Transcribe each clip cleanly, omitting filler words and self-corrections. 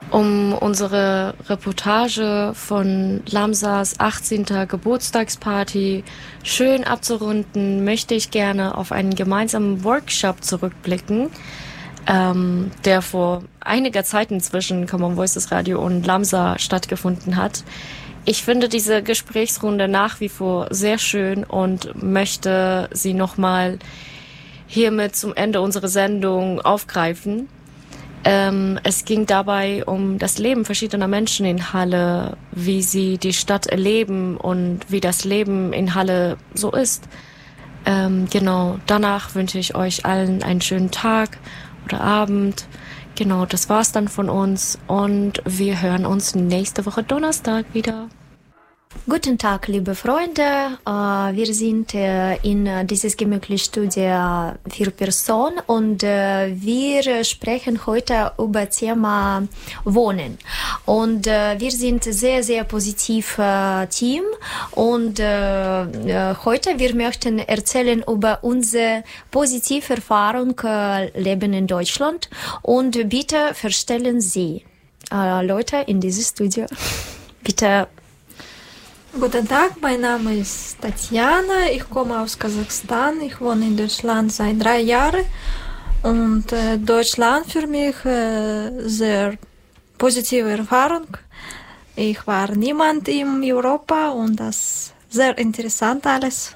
Um unsere Reportage von Lamsas 18. Geburtstagsparty schön abzurunden, möchte ich gerne auf einen gemeinsamen Workshop zurückblicken, der vor einiger Zeit inzwischen Common Voices Radio und Lamsa stattgefunden hat. Ich finde diese Gesprächsrunde nach wie vor sehr schön und möchte sie nochmal hiermit zum Ende unserer Sendung aufgreifen. Es ging dabei um das Leben verschiedener Menschen in Halle, wie sie die Stadt erleben und wie das Leben in Halle so ist. Genau, danach wünsche ich euch allen einen schönen Tag oder Abend. Genau, das war's dann von uns und wir hören uns nächste Woche Donnerstag wieder. Guten Tag, liebe Freunde. Wir sind in dieses gemütliche Studio 4 Personen und wir sprechen heute über das Thema Wohnen. Und wir sind sehr, sehr positiv Team und heute wir möchten erzählen über unsere positive Erfahrung Leben in Deutschland und bitte verstellen Sie Leute in dieses Studio. Bitte. Guten Tag, mein Name ist Tatjana, ich komme aus Kasachstan, ich wohne in Deutschland seit 3 Jahren und Deutschland für mich sehr positive Erfahrung. Ich war niemand in Europa und das ist sehr interessant alles.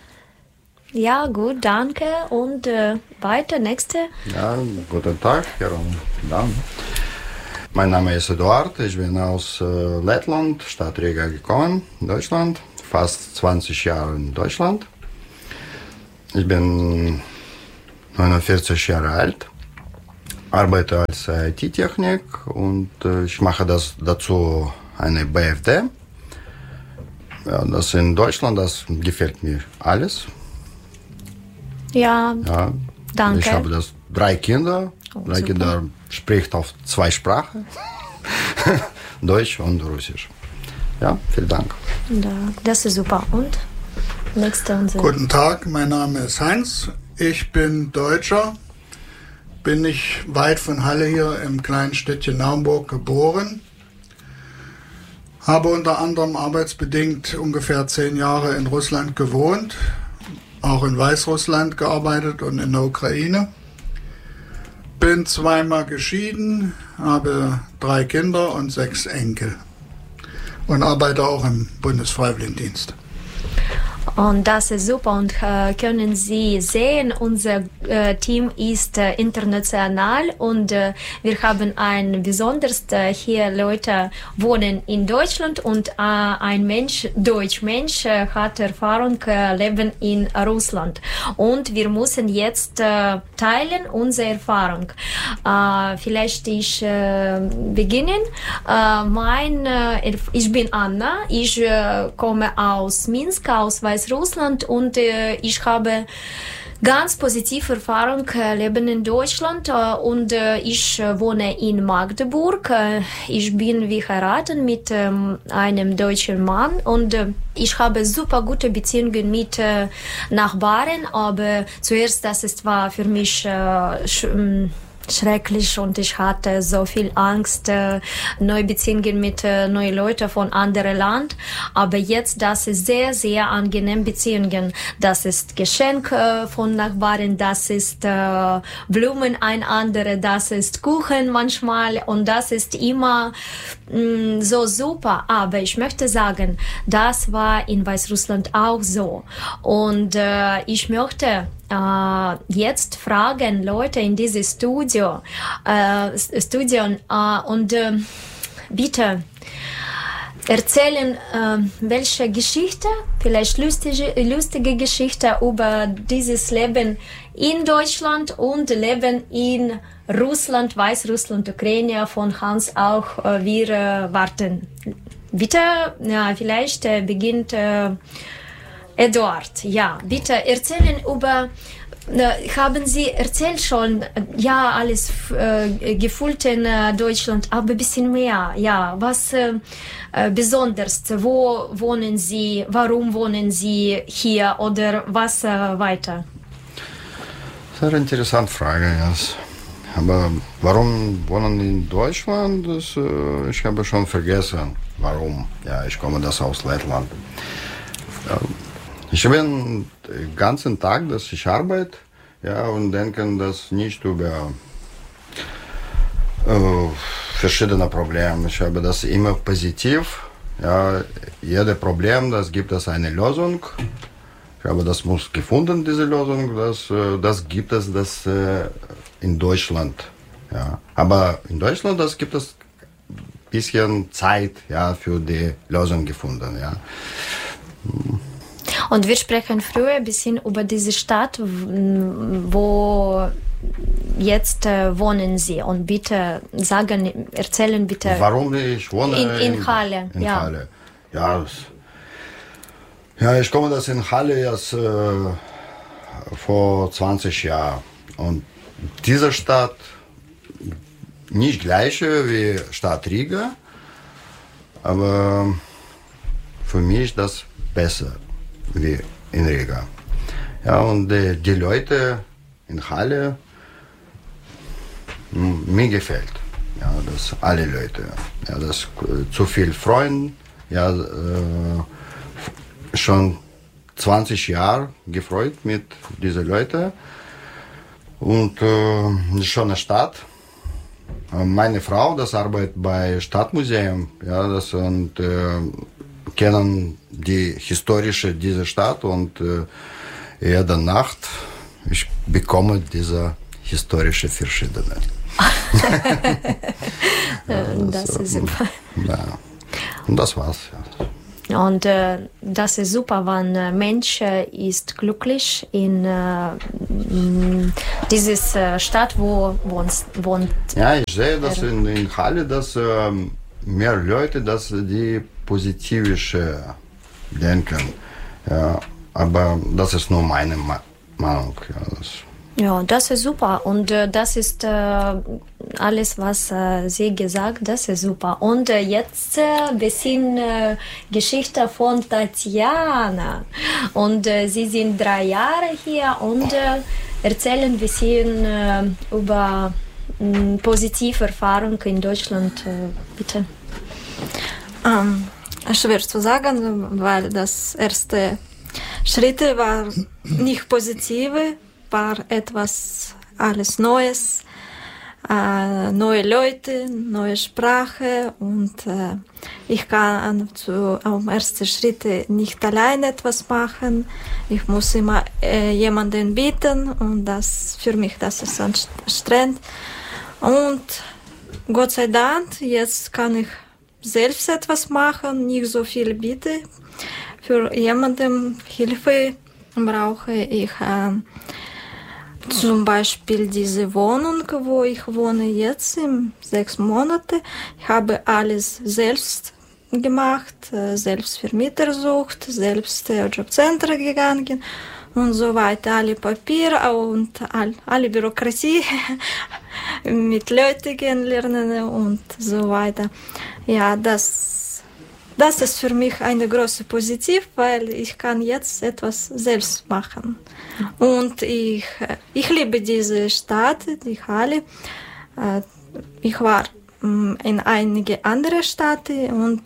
Ja, gut, danke. Und weiter, nächste. Ja, guten Tag, Herr und Damen. Mein Name ist Eduard, ich bin aus Lettland, Stadt Riga gekommen, Deutschland, fast 20 Jahre in Deutschland. Ich bin 49 Jahre alt, arbeite als IT-Technik und ich mache dazu eine BFD. Ja, das in Deutschland, das gefällt mir alles. Ja, danke. Ich habe 3 Kinder. 3 Kinder spricht auf 2 Sprachen, Deutsch und Russisch. Ja, vielen Dank. Das ist super. Und nächste unsere. Guten Tag, mein Name ist Heinz. Ich bin Deutscher, bin nicht weit von Halle hier im kleinen Städtchen Naumburg geboren. Habe unter anderem arbeitsbedingt ungefähr 10 Jahre in Russland gewohnt, auch in Weißrussland gearbeitet und in der Ukraine. Bin 2-mal geschieden, habe 3 Kinder und 6 Enkel und arbeite auch im Bundesfreiwilligendienst. Und das ist super und können Sie sehen, unser Team ist international und wir haben ein besonders hier Leute wohnen in Deutschland und ein Deutschmensch hat Erfahrung leben in Russland und wir müssen jetzt teilen unsere Erfahrung. Vielleicht ich beginnen. Ich bin Anna, ich komme aus Minsk, aus Weißrussland und ich habe ganz positive Erfahrung leben in Deutschland und ich wohne in Magdeburg. Ich bin verheiratet mit einem deutschen Mann und ich habe super gute Beziehungen mit Nachbarn, aber zuerst war für mich schrecklich und ich hatte so viel Angst, neue Beziehungen mit neuen Leuten von anderem Land. Aber jetzt, das ist sehr, sehr angenehm Beziehungen. Das ist Geschenk von Nachbarn, das ist Blumen ein andere, das ist Kuchen manchmal und das ist immer so super. Aber ich möchte sagen, das war in Weißrussland auch so. Und ich möchte jetzt fragen Leute in dieses Studio und bitte erzählen, welche Geschichte, vielleicht lustige Geschichte über dieses Leben in Deutschland und Leben in Russland, Weißrussland, Ukraine von Hans auch. Wir warten. Bitte, ja, vielleicht beginnt Eduard, ja, bitte erzählen über, haben Sie erzählt schon, ja, alles gefühlt in Deutschland, aber ein bisschen mehr, ja, was besonders, wo wohnen Sie, warum wohnen Sie hier oder was weiter? Sehr interessante Frage, yes. Aber warum wohnen in Deutschland? Das, ich habe schon vergessen, warum. Ja, ich komme das aus Lettland. Ja, ich bin den ganzen Tag, dass ich arbeite, ja, und denke das nicht über verschiedene Probleme. Ich habe das immer positiv. Ja, jedes Problem, das gibt es eine Lösung. Ich habe das muss gefunden, diese Lösung. Das gibt es in Deutschland. Ja. Aber in Deutschland das gibt es ein bisschen Zeit, ja, für die Lösung gefunden. Ja. Und wir sprechen früher ein bisschen über diese Stadt, wo jetzt wohnen Sie. Und bitte erzählen bitte. Warum ich wohne in Halle. In Halle. Ja, ja, ich komme das in Halle jetzt vor 20 Jahren. Und diese Stadt nicht gleiche wie Stadt Riga, aber für mich ist das besser wie in Riga. Ja, und die Leute in Halle, mir gefällt. Ja, das alle Leute. Ja, das zu viel Freunde. Ja, schon 20 Jahre gefreut mit diesen Leuten. Und schon eine Stadt. Meine Frau, das arbeitet bei Stadtmuseum, ja, das und kennen die historische diese Stadt und jede Nacht ich bekomme diese historische verschiedene. Das ist super. Ja. Und das war's. Ja. Und das ist super, wenn ein Mensch ist glücklich in dieser Stadt, wo wohnt. Ja, ich sehe das in Halle, dass mehr Leute, dass die positivische denken. Ja, aber das ist nur meine Meinung. Ja, das ist super und das ist alles, was Sie gesagt, das ist super. Und jetzt ein bisschen Geschichte von Tatjana. Und Sie sind 3 Jahre hier und erzählen ein bisschen über positive Erfahrungen in Deutschland, bitte. Schwer zu sagen, weil das erste Schritte war nicht positive, war etwas alles Neues, neue Leute, neue Sprache und ich kann am ersten Schritt nicht allein etwas machen. Ich muss immer jemanden bitten und das für mich das ist anstrengend. Und Gott sei Dank, jetzt kann ich selbst etwas machen, nicht so viel bitte. Für jemanden Hilfe brauche ich zum Beispiel diese Wohnung, wo ich wohne jetzt, 6 Monate. Ich habe alles selbst gemacht, selbst Vermieter gesucht, selbst Jobcenter gegangen und so weiter. Alle Papiere und alle Bürokratie mit Leuten kennenlernen und so weiter. Ja, das ist für mich eine große Positiv, weil ich kann jetzt etwas selbst machen. Und ich liebe diese Stadt, die Halle. Ich war in einige andere Städte und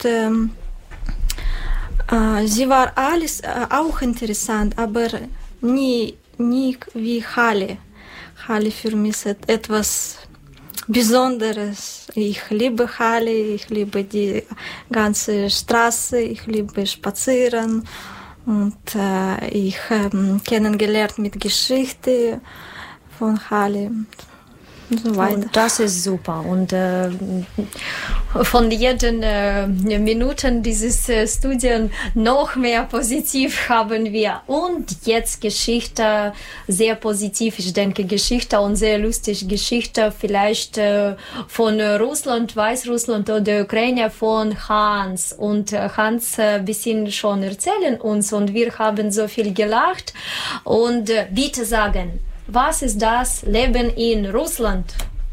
sie war alles auch interessant, aber nie wie Halle. Halle für mich ist etwas Besonderes. Ich liebe Halle, ich liebe die ganze Straße, ich liebe Spazieren und ich kennengelernt mit Geschichte von Halle und so weiter. Und das ist super und von jeden Minuten dieses Studien noch mehr positiv haben wir und jetzt Geschichte sehr positiv, ich denke Geschichte und sehr lustig Geschichte vielleicht von Russland, Weißrussland oder Ukraine von Hans und Hans ein bisschen schon erzählen uns und wir haben so viel gelacht und bitte sagen, was ist das Leben in Russland?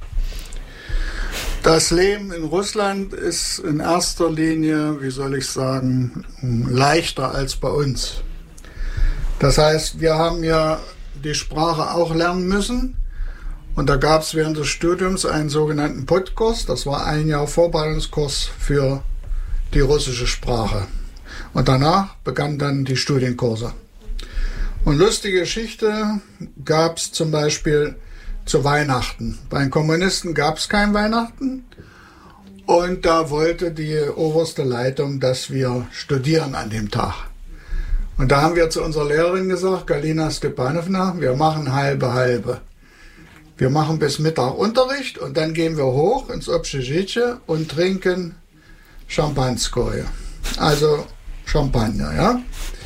Das Leben in Russland ist in erster Linie, wie soll ich sagen, leichter als bei uns. Das heißt, wir haben ja die Sprache auch lernen müssen Und da gab es während des Studiums einen sogenannten Podkurs. Das war ein Jahr Vorbereitungskurs für die russische Sprache. Und danach begannen dann die Studienkurse. Und lustige Geschichte gab es zum Beispiel zu Weihnachten. Bei den Kommunisten gab es kein Weihnachten. Und da wollte die oberste Leitung, dass wir studieren an dem Tag. Und da haben wir zu unserer Lehrerin gesagt, Galina Stepanowna, wir machen halbe. Wir machen bis Mittag Unterricht und dann gehen wir hoch ins Общежитие und trinken Champanskoje. Also Champagner, ja.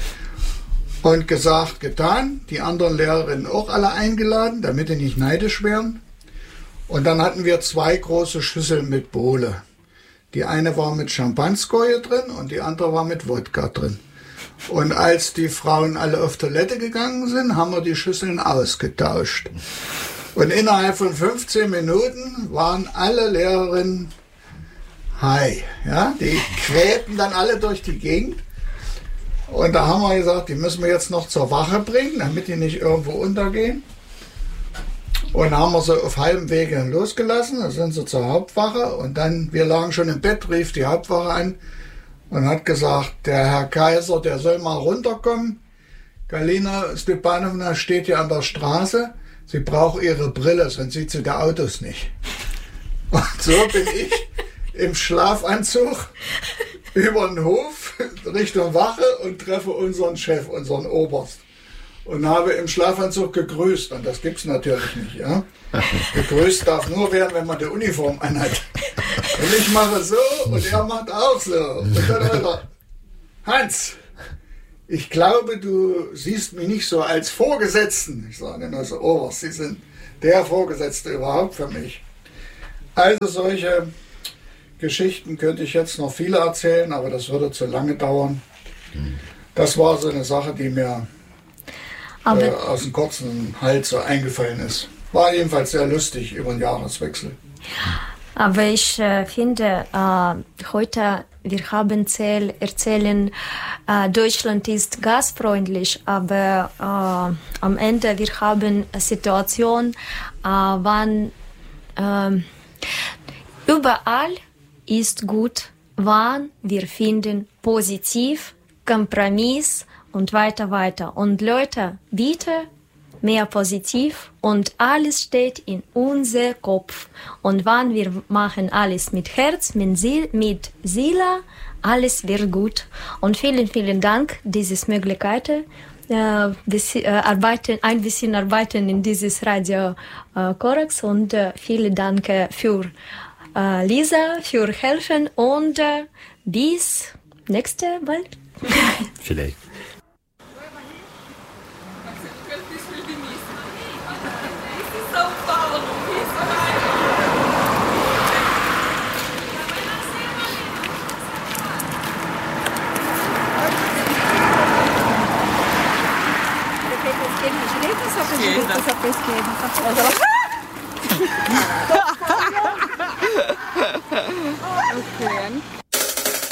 Und gesagt, getan. Die anderen Lehrerinnen auch alle eingeladen, damit die nicht neidisch wären. Und dann hatten wir 2 große Schüsseln mit Bowle. Die eine war mit Champanskoje drin und die andere war mit Wodka drin. Und als die Frauen alle auf Toilette gegangen sind, haben wir die Schüsseln ausgetauscht. Und innerhalb von 15 Minuten waren alle Lehrerinnen high. Ja? Die quälten dann alle durch die Gegend. Und da haben wir gesagt, die müssen wir jetzt noch zur Wache bringen, damit die nicht irgendwo untergehen. Und haben wir sie auf halbem Wege losgelassen. Da sind sie zur Hauptwache. Und dann, wir lagen schon im Bett, rief die Hauptwache an und hat gesagt, der Herr Kaiser, der soll mal runterkommen. Galina Stepanowna steht hier an der Straße. Sie braucht ihre Brille, sonst sieht sie die Autos nicht. Und so bin ich im Schlafanzug über den Hof Richtung Wache und treffe unseren Chef, unseren Oberst. Und habe im Schlafanzug gegrüßt. Und das gibt's natürlich nicht. Ja? Gegrüßt darf nur werden, wenn man die Uniform anhat. Und ich mache so und er macht auch so. Und dann hat er, Hans, ich glaube, du siehst mich nicht so als Vorgesetzten. Ich sage, na so, Oberst, Sie sind der Vorgesetzte überhaupt für mich. Also solche Geschichten könnte ich jetzt noch viele erzählen, aber das würde zu lange dauern. Das war so eine Sache, die mir aus dem kurzen Hals so eingefallen ist. War jedenfalls sehr lustig über den Jahreswechsel. Aber ich finde, heute, wir haben erzählen, Deutschland ist gastfreundlich, aber am Ende, wir haben eine Situation, wann überall ist gut, wann wir finden positiv, Kompromiss und weiter. Und Leute, bitte mehr positiv und alles steht in unser Kopf. Und wenn wir machen alles mit Herz, mit Seele, alles wird gut. Und vielen Dank, diese Möglichkeit, ein bisschen arbeiten in dieses Radio Korax und vielen Dank für Lisa, für helfen und bis nächste Mal. Vielleicht. Okay.